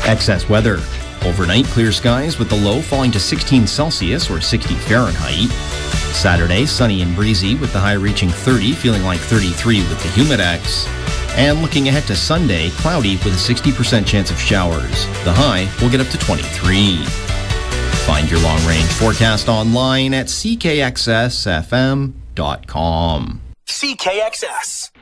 Excess weather. Overnight, clear skies with the low falling to 16 Celsius or 60 Fahrenheit. Saturday, sunny and breezy with the high reaching 30, feeling like 33 with the Humidex. And looking ahead to Sunday, cloudy with a 60% chance of showers. The high will get up to 23. Find your long-range forecast online at ckxsfm.com. CKXS.